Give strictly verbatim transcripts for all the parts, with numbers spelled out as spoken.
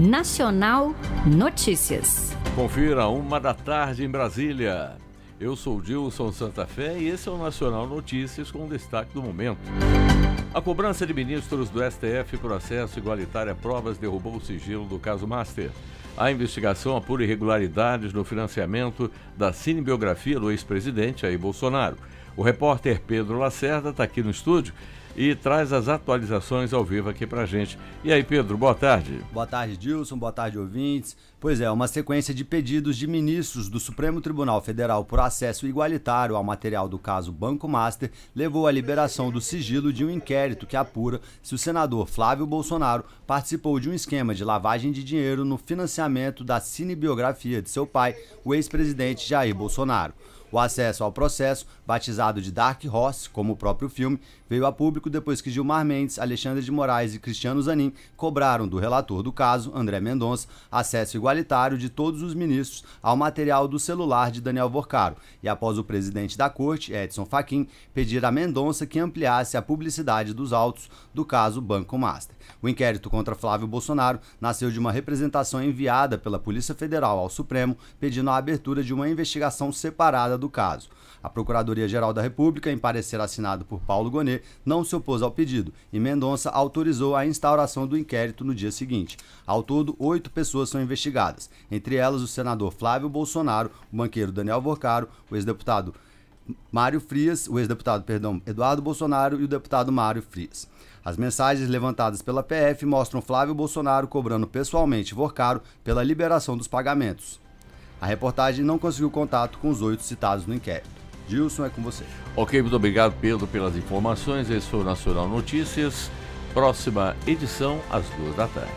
Nacional Notícias. Confira, uma da tarde em Brasília. Eu sou o Dilson Santa Fé e esse é o Nacional Notícias com destaque do momento. A cobrança de ministros do S T F por acesso igualitário a provas derrubou o sigilo do caso Master. A investigação apura irregularidades no financiamento da cinebiografia do ex-presidente Jair Bolsonaro. O repórter Pedro Lacerda está aqui no estúdio e traz as atualizações ao vivo aqui pra gente. E aí, Pedro, boa tarde. Boa tarde, Dilson, boa tarde, ouvintes. Pois é, uma sequência de pedidos de ministros do Supremo Tribunal Federal por acesso igualitário ao material do caso Banco Master levou à liberação do sigilo de um inquérito que apura se o senador Flávio Bolsonaro participou de um esquema de lavagem de dinheiro no financiamento da cinebiografia de seu pai, o ex-presidente Jair Bolsonaro. O acesso ao processo, batizado de Dark Horse, como o próprio filme, veio a público depois que Gilmar Mendes, Alexandre de Moraes e Cristiano Zanin cobraram do relator do caso, André Mendonça, acesso igualitário de todos os ministros ao material do celular de Daniel Vorcaro, e após o presidente da corte, Edson Fachin, pedir a Mendonça que ampliasse a publicidade dos autos do caso Banco Master. O inquérito contra Flávio Bolsonaro nasceu de uma representação enviada pela Polícia Federal ao Supremo, pedindo a abertura de uma investigação separada do caso. A Procuradoria-Geral da República, em parecer assinado por Paulo Gonet, não se opôs ao pedido e Mendonça autorizou a instauração do inquérito no dia seguinte. Ao todo, oito pessoas são investigadas, entre elas o senador Flávio Bolsonaro, o banqueiro Daniel Vorcaro, o ex-deputado Mário Frias, o ex-deputado, perdão, Eduardo Bolsonaro e o deputado Mário Frias. As mensagens levantadas pela P F mostram Flávio Bolsonaro cobrando pessoalmente Vorcaro pela liberação dos pagamentos. A reportagem não conseguiu contato com os oito citados no inquérito. Gilson, é com você. Ok, muito obrigado, Pedro, pelas informações. Esse foi o Nacional Notícias. Próxima edição, às duas da tarde.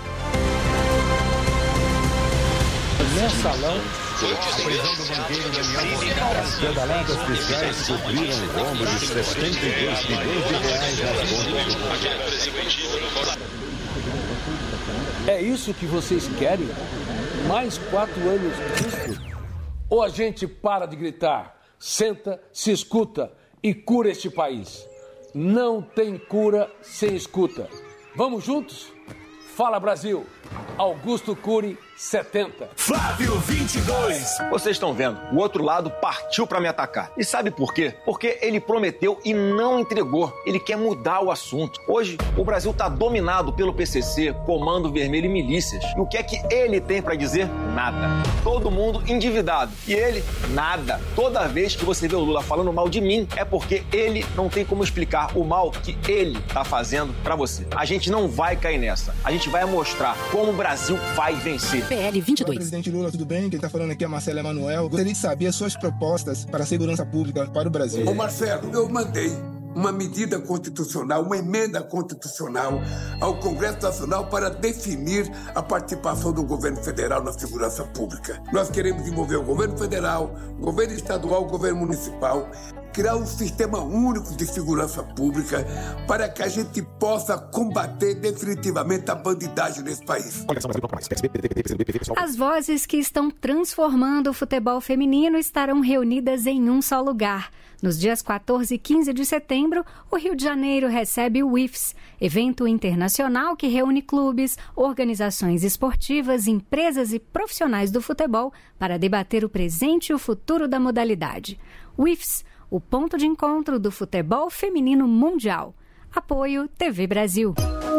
Mensalão, a prisão do banqueiro Daniel Vorcaro. Pedaladas fiscais cobriram o rombo de setenta e dois bilhões de reais nas contas do... É isso que vocês querem? Mais quatro anos disso? Ou a gente para de gritar, senta, se escuta e cura este país? Não tem cura sem escuta. Vamos juntos? Fala, Brasil! Augusto Cury, setenta. Flávio, vinte e dois. Vocês estão vendo, o outro lado partiu pra me atacar. E sabe por quê? Porque ele prometeu e não entregou. Ele quer mudar o assunto. Hoje, o Brasil tá dominado pelo P C C, Comando Vermelho e milícias. E o que é que ele tem pra dizer? Nada. Todo mundo endividado. E ele, nada. Toda vez que você vê o Lula falando mal de mim, é porque ele não tem como explicar o mal que ele tá fazendo pra você. A gente não vai cair nessa. A gente vai mostrar como o Brasil vai vencer. P L vinte e dois. Olá, presidente Lula, tudo bem? Quem está falando aqui é Marcelo Emanuel. Gostaria de saber as suas propostas para a segurança pública para o Brasil. Ô Marcelo, eu mandei uma medida constitucional, uma emenda constitucional ao Congresso Nacional para definir a participação do governo federal na segurança pública. Nós queremos envolver o governo federal, o governo estadual, o governo municipal, criar um sistema único de segurança pública para que a gente possa combater definitivamente a bandidagem nesse país. As vozes que estão transformando o futebol feminino estarão reunidas em um só lugar. Nos dias quatorze e quinze de setembro, o Rio de Janeiro recebe o I F S, evento internacional que reúne clubes, organizações esportivas, empresas e profissionais do futebol para debater o presente e o futuro da modalidade. O I F S, o ponto de encontro do futebol feminino mundial. Apoio T V Brasil.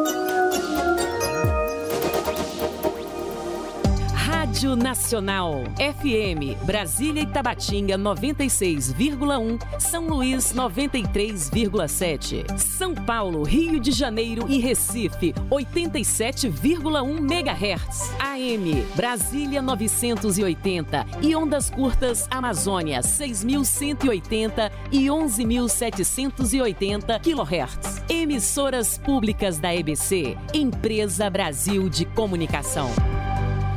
Rádio Nacional, F M, Brasília e Tabatinga noventa e seis vírgula um, São Luís noventa e três vírgula sete, São Paulo, Rio de Janeiro e Recife oitenta e sete vírgula um megahertz, A M, Brasília novecentos e oitenta e ondas curtas Amazônia seis mil cento e oitenta e onze mil setecentos e oitenta quilohertz. Emissoras públicas da E B C, Empresa Brasil de Comunicação.